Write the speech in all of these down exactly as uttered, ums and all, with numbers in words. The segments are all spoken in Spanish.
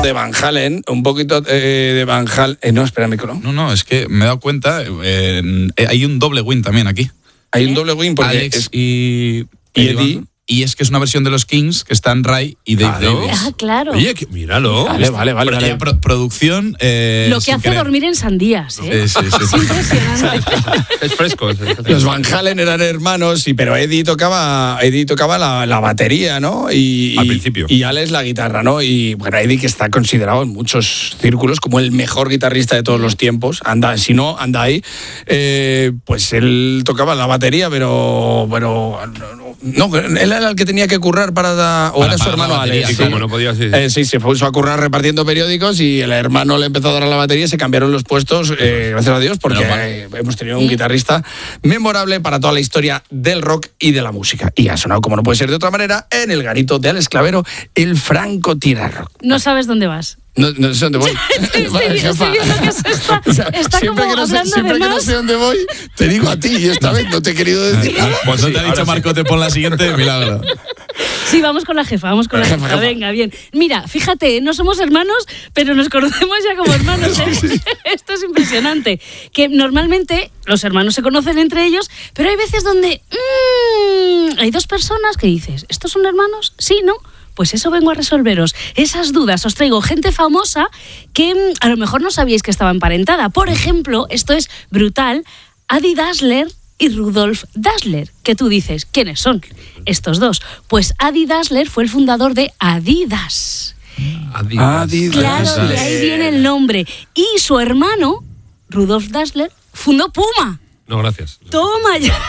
de Van Halen, un poquito eh, de Van Halen. Eh, no, espera, micro. No, no, es que me he dado cuenta, eh, hay un doble win también aquí. Hay un doble win porque Alex es, y, y Eddie. Y es que es una versión de los Kings que están Ray y Dave Claro. Davis. Ah, claro. Oye, que, míralo. Vale, vale, vale. Pero vale. ya pro- producción. Eh, Lo que sin hace querer. dormir en sandías, ¿eh? Sí, sí, sí. Es impresionante. Es fresco. Es, es Los Van Halen eran hermanos, y, pero Eddie tocaba, Eddie tocaba la, la batería, ¿no? Y, Al y- principio. Y Alex la guitarra, ¿no? Y bueno, Eddie, que está considerado en muchos círculos como el mejor guitarrista de todos los tiempos, anda, si no, anda ahí, eh, pues él tocaba la batería, pero, pero no, él era el que tenía que currar para, da, o Para era su pagar la hermano batería, Alex. y Sí. como no podía, sí. Eh, sí, se puso a currar repartiendo periódicos y el hermano le empezó a dar a la batería y se cambiaron los puestos, eh, gracias a Dios, porque Menos mal. eh, hemos tenido un guitarrista memorable para toda la historia del rock y de la música. Y ha sonado, como no puede ser de otra manera, en el garito de Alex Clavero, el francotirador. No sabes dónde vas. No, no sé dónde voy. Estoy, Vale, estoy jefa. viendo que se está, O sea, está siempre como que no sé, hablando siempre de que no más. sé dónde voy, te digo a ti, y esta vez no te he querido decir nada. Cuando Sí, te ha ahora dicho sí. Marco, te pon la siguiente, milagro. Sí, vamos con la jefa, vamos con la Jefa, jefa. jefa. Venga, bien. Mira, fíjate, no somos hermanos, pero nos conocemos ya como hermanos. ¿eh? Esto es impresionante. Que normalmente los hermanos se conocen entre ellos, pero hay veces donde mmm, hay dos personas que dices, ¿estos son hermanos? Sí, ¿no? Pues eso vengo a resolveros. Esas dudas. Os traigo gente famosa que mm, a lo mejor no sabíais que estaba emparentada. Por ejemplo, esto es brutal, Adi Dassler y Rudolf Dassler, que tú dices, ¿quiénes son estos dos? Pues Adi Dassler fue el fundador de Adidas. Adidas. Adidas. Claro, de ahí viene el nombre. Y su hermano, Rudolf Dassler, fundó Puma. No, gracias. Toma ya.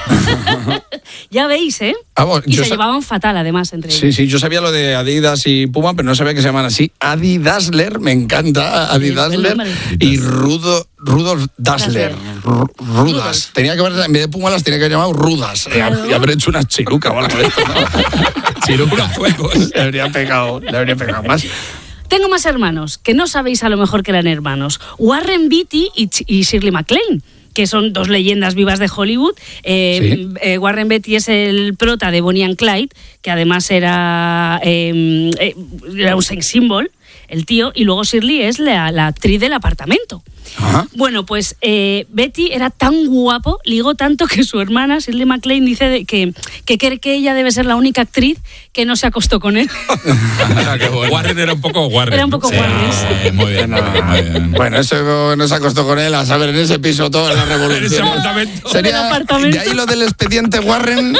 Ya veis, ¿eh? Vamos, Y yo se sa- llevaban fatal, además, entre ellos. Sí, sí, yo sabía lo de Adidas y Puma, pero no sabía que se llaman así. Adi Dassler, me encanta, Adi Sí, buen Dassler. nombre. Y Rudo, Rudolf Dassler. Ru- Rudas. Rudolf. Tenía que haber, en vez de Puma las tenía que haber llamado Rudas. Eh, Claro. Y haber hecho una chiruca o algo de esto. ¿no? Chiruca fuego. Le habría pegado, le habría pegado más. Tengo más hermanos, que no sabéis a lo mejor que eran hermanos. Warren Beatty y, Ch- y Shirley MacLaine, que son dos leyendas vivas de Hollywood. Eh, Sí. eh, Warren Beatty es el prota de Bonnie and Clyde, que además era, eh, eh, era un sex symbol, el tío, y luego Shirley es la, la actriz del Apartamento. Ajá. Bueno, pues eh, Betty era tan guapo, ligó tanto que su hermana, Shirley MacLaine, dice de que, que cree que ella debe ser la única actriz que no se acostó con él. Qué bueno. Warren era un poco Warren. Era un poco Sí, Warren. eh, muy bien, muy bien. Bueno, eso no se acostó con él, a saber, en ese piso toda la En ese revolución. apartamento. Sería, En el apartamento. de ahí lo del expediente Warren.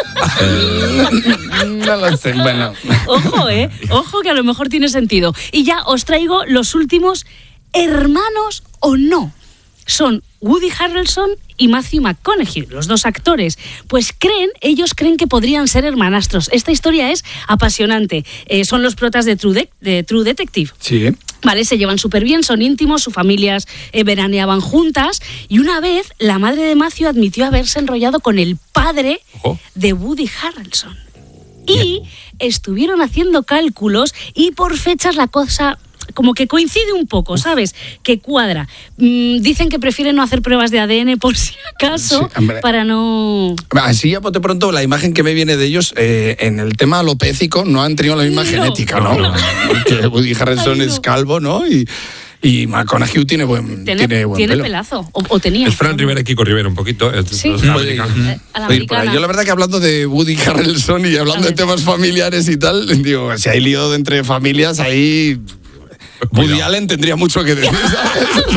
No lo sé, bueno. Ojo, ¿eh? Ojo que a lo mejor tiene sentido. Y ya os traigo los últimos hermanos o no. Son Woody Harrelson y Matthew McConaughey, los dos actores. Pues creen, ellos creen que podrían ser hermanastros. Esta historia es apasionante. Eh, son los protas de True, De- de True Detective. Sí. Vale, se llevan súper bien, son íntimos, sus familias eh, veraneaban juntas, y una vez la madre de Matthew admitió haberse enrollado con el padre Ojo. de Woody Harrelson. Y estuvieron haciendo cálculos y por fechas la cosa como que coincide un poco, ¿sabes? Que cuadra. Mm, dicen que prefieren no hacer pruebas de A D N por si acaso, Sí, hombre. para no... Así a bote pronto, la imagen que me viene de ellos, eh, en el tema alopécico, no han tenido la misma No. genética, ¿no? No. Que Woody Harrelson Ay, no. es calvo, ¿no? Y, y McConaughey tiene buen, Tiene, tiene buen tiene pelo. pelazo, o, o tenía. Es Fran Rivera y Kiko Rivera un poquito. Es- Sí. los Mm. americanos. Eh, a la Oye, por ahí, americana. yo la verdad que hablando de Woody Harrelson y hablando A de ver. temas familiares y tal, digo, si hay lío entre familias, ahí Woody Cuidado. Allen tendría mucho que decir, ¿sabes?